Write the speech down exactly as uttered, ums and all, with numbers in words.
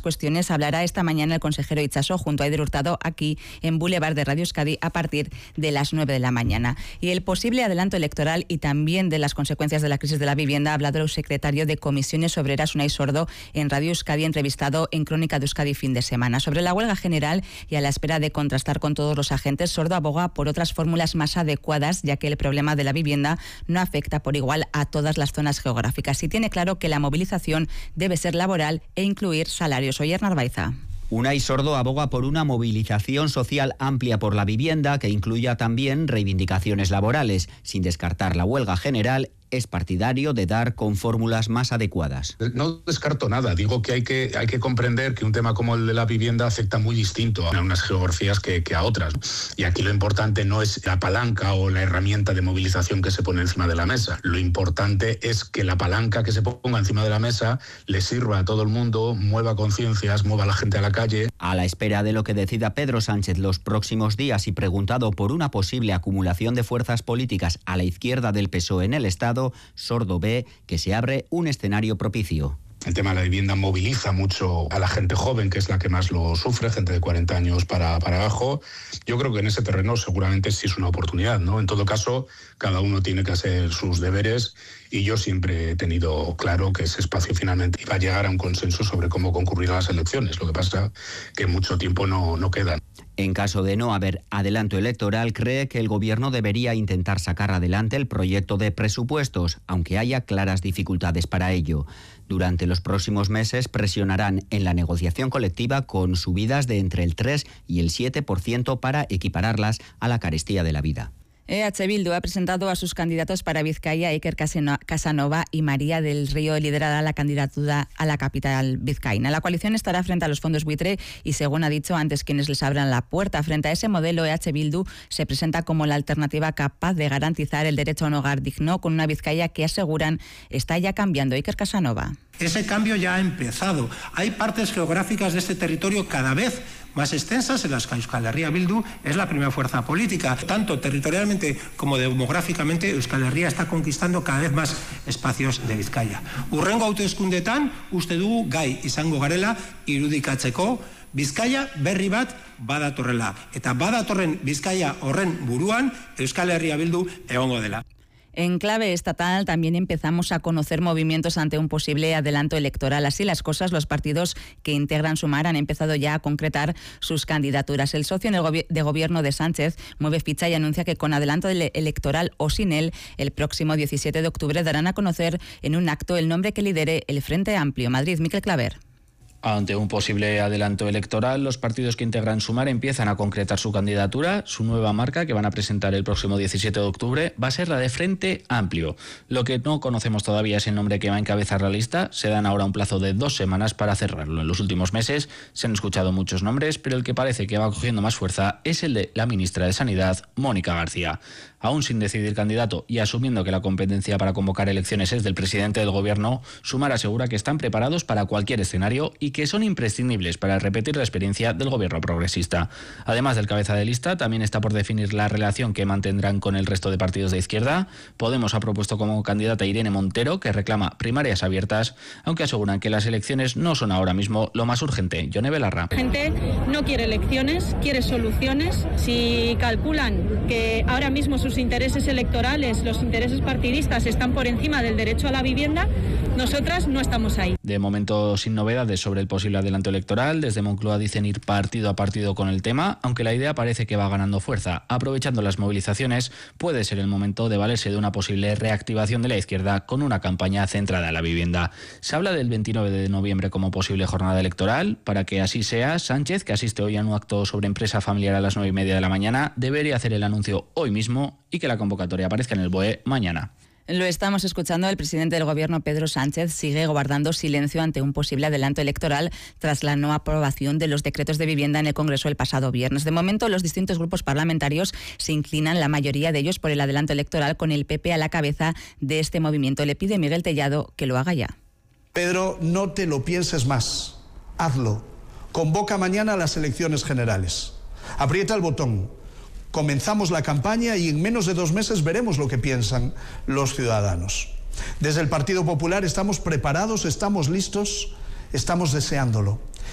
cuestiones hablará esta mañana el consejero Itxaso junto a Eider Hurtado aquí en Boulevard de Radio Euskadi a partir de las nueve de la mañana. Y el posible adelanto electoral y también de las consecuencias de la crisis de la vivienda ha hablado el secretario de Comisiones Obreras, Unai Sordo, en Radio Euskadi, entrevistado en Crónica de Euskadi fin de semana. Sobre la huelga general y a la espera de contrastar con todos los agentes, Sordo aboga por otras fórmulas más adecuadas, ya que el problema de la vivienda no afecta por igual a todas las zonas geográficas y tiene claro que la movilización debe ser laboral e incluir salarios. Oyer Narvaiza. Unai Sordo aboga por una movilización social amplia por la vivienda que incluya también reivindicaciones laborales, sin descartar la huelga general. Es partidario de dar con fórmulas más adecuadas. No descarto nada, digo que hay que, hay que comprender que un tema como el de la vivienda afecta muy distinto a unas geografías que, que a otras. Y aquí lo importante no es la palanca o la herramienta de movilización que se pone encima de la mesa. Lo importante es que la palanca que se ponga encima de la mesa le sirva a todo el mundo, mueva conciencias, mueva a la gente a la calle. A la espera de lo que decida Pedro Sánchez los próximos días y preguntado por una posible acumulación de fuerzas políticas a la izquierda del P S O E en el Estado, Sordo ve que se abre un escenario propicio. El tema de la vivienda moviliza mucho a la gente joven, que es la que más lo sufre, gente de cuarenta años para, para abajo. Yo creo que en ese terreno seguramente sí es una oportunidad, ¿no? En todo caso, cada uno tiene que hacer sus deberes y yo siempre he tenido claro que ese espacio finalmente iba a llegar a un consenso sobre cómo concurrir a las elecciones. Lo que pasa que mucho tiempo no, no queda. En caso de no haber adelanto electoral, cree que el Gobierno debería intentar sacar adelante el proyecto de presupuestos, aunque haya claras dificultades para ello. Durante los próximos meses presionarán en la negociación colectiva con subidas de entre el tres y el siete por ciento para equipararlas a la carestía de la vida. E H Bildu ha presentado a sus candidatos para Vizcaya, Iker Casanova y María del Río, liderará la candidatura a la capital vizcaína. La coalición estará frente a los fondos buitre y, según ha dicho antes quienes les abran la puerta, frente a ese modelo, E H Bildu se presenta como la alternativa capaz de garantizar el derecho a un hogar digno con una Vizcaya que aseguran está ya cambiando. Iker Casanova. Ese cambio ya ha empezado. Hay partes geográficas de este territorio cada vez más extensas en las que Euskal Herria Bildu es la primera fuerza política. Tanto territorialmente como demográficamente, Euskal Herria está conquistando cada vez más espacios de Bizkaia. Urrengo hauteskundetan uste dugu gai izango garela irudikatzeko Bizkaia berri bat badatorrela. Eta badatorren Bizkaia horren buruan Euskal Herria Bildu egongo dela. En clave estatal también empezamos a conocer movimientos ante un posible adelanto electoral. Así las cosas, los partidos que integran Sumar han empezado ya a concretar sus candidaturas. El socio de gobierno de Sánchez mueve ficha y anuncia que con adelanto electoral o sin él, el próximo diecisiete de octubre darán a conocer en un acto el nombre que lidere el Frente Amplio. Madrid, Miquel Claver. Ante un posible adelanto electoral, los partidos que integran Sumar empiezan a concretar su candidatura. Su nueva marca, que van a presentar el próximo diecisiete de octubre, va a ser la de Frente Amplio. Lo que no conocemos todavía es el nombre que va a encabezar la lista. Se dan ahora un plazo de dos semanas para cerrarlo. En los últimos meses se han escuchado muchos nombres, pero el que parece que va cogiendo más fuerza es el de la ministra de Sanidad, Mónica García. Aún sin decidir candidato y asumiendo que la competencia para convocar elecciones es del presidente del Gobierno, Sumar asegura que están preparados para cualquier escenario y que son imprescindibles para repetir la experiencia del Gobierno progresista. Además del cabeza de lista, también está por definir la relación que mantendrán con el resto de partidos de izquierda. Podemos ha propuesto como candidata a Irene Montero, que reclama primarias abiertas, aunque aseguran que las elecciones no son ahora mismo lo más urgente. Yone Belarra. La gente no quiere elecciones, quiere soluciones. Si calculan que ahora mismo sus intereses electorales, los intereses partidistas están por encima del derecho a la vivienda, nosotras no estamos ahí. De momento sin novedades sobre el posible adelanto electoral. Desde Moncloa dicen ir partido a partido con el tema, aunque la idea parece que va ganando fuerza. Aprovechando las movilizaciones, puede ser el momento de valerse de una posible reactivación de la izquierda con una campaña centrada en la vivienda. Se habla del veintinueve de noviembre como posible jornada electoral. Para que así sea, Sánchez, que asiste hoy a un acto sobre empresa familiar a las nueve y media de la mañana, debería hacer el anuncio hoy mismo y que la convocatoria aparezca en el B O E mañana. Lo estamos escuchando. El presidente del Gobierno, Pedro Sánchez, sigue guardando silencio ante un posible adelanto electoral tras la no aprobación de los decretos de vivienda en el Congreso el pasado viernes. De momento, los distintos grupos parlamentarios se inclinan, la mayoría de ellos, por el adelanto electoral, con el P P a la cabeza de este movimiento. Le pide Miguel Tellado que lo haga ya. Pedro, no te lo pienses más. Hazlo. Convoca mañana las elecciones generales. Aprieta el botón. Comenzamos la campaña y en menos de dos meses veremos lo que piensan los ciudadanos. Desde el Partido Popular estamos preparados, estamos listos, estamos deseándolo.